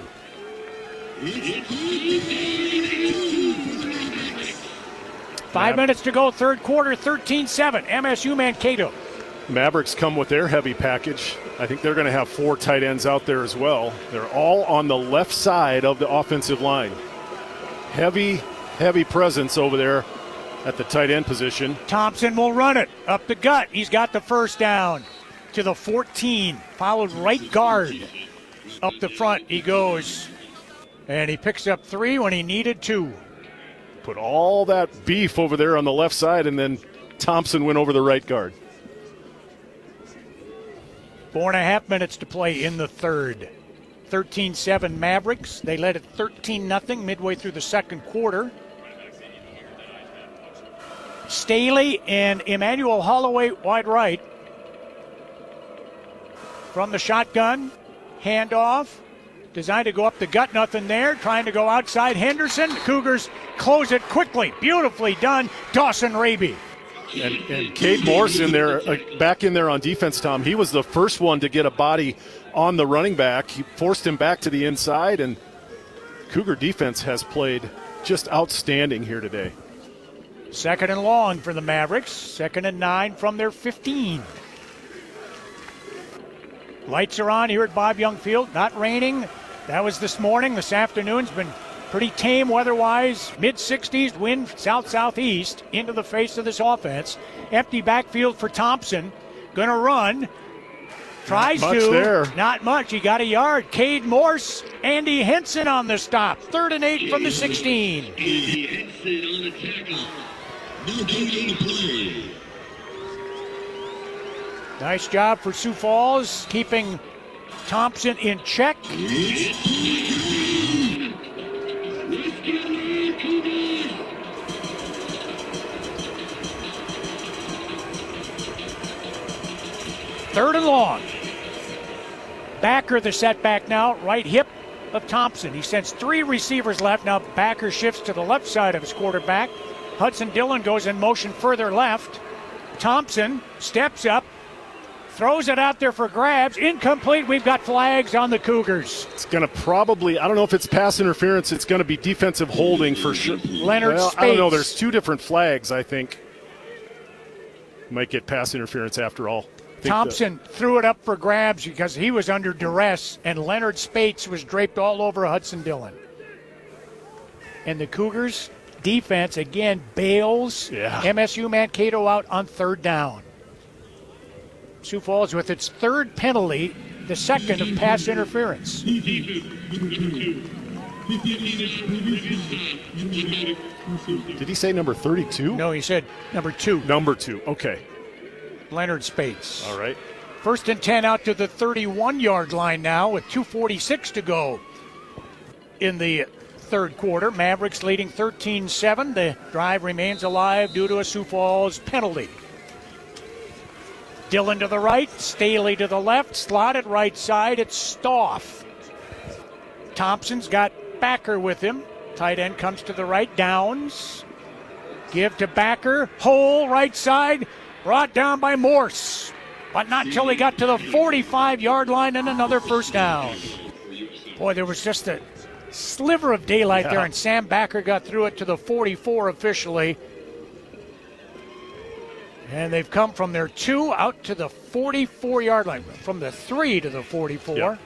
Five minutes to go, third quarter, 13-7, MSU Mankato. Mavericks come with their heavy package. I think they're going to have 4 tight ends out there as well. They're all on the left side of the offensive line. Heavy presence over there at the tight end position. Thompson will run it up the gut. He's got the first down to the 14. Followed right guard. Up the front he goes. And he picks up 3 when he needed 2. Put all that beef over there on the left side, and then Thompson went over the right guard. 4.5 minutes to play in the third. 13-7 Mavericks. They led it 13-0 midway through the second quarter. Staley and Emmanuel Holloway wide right. From the shotgun, handoff, designed to go up the gut, nothing there. Trying to go outside Henderson. Cougars close it quickly. Beautifully done. Dawson Raby. And Cade Morse in there, back in there on defense, Tom. He was the first one to get a body on the running back. He forced him back to the inside, and Cougar defense has played just outstanding here today. Second and long for the Mavericks. 2nd and 9 from their 15. Lights are on here at Bob Young Field. Not raining. That was this morning. This afternoon's been pretty tame weather-wise. Mid-60s, wind south-southeast into the face of this offense. Empty backfield for Thompson. Gonna run. Tries not much to. There. Not much. He got a yard. Cade Morse, Andy Henson on the stop. 3rd and 8 from the 16. Andy Henson on the tackle. No play. Nice job for Sioux Falls, keeping Thompson in check. Third and long. Backer the setback now, right hip of Thompson. He sends 3 receivers left. Now Backer shifts to the left side of his quarterback. Hudson Dillon goes in motion further left. Thompson steps up, throws it out there for grabs. Incomplete. We've got flags on the Cougars. It's going to probably, I don't know if it's pass interference. It's going to be defensive holding for sure. Leonard Spates. I don't know. There's 2 different flags, I think. Might get pass interference after all. Thompson threw it up for grabs because he was under duress, and Leonard Spates was draped all over Hudson Dillon. And the Cougars defense again bails MSU Mankato out on third down. Sioux Falls with its third penalty, the second of pass interference. Did he say number 32? No, he said number 2. Number 2, okay. Leonard Spates. All right. 1st and 10 out to the 31-yard line now with 2:46 to go in the third quarter. Mavericks leading 13-7. The drive remains alive due to a Sioux Falls penalty. Dillon to the right, Staley to the left, slotted right side, it's Stoff. Thompson's got Backer with him. Tight end comes to the right, Downs. Give to Backer, hole right side, brought down by Morse. But not till he got to the 45-yard line and another first down. Boy, there was just a sliver of daylight there, and Sam Backer got through it to the 44 officially. And they've come from their 2 out to the 44-yard line, from the 3 to the 44. Yep.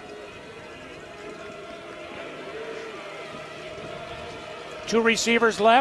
Two receivers left.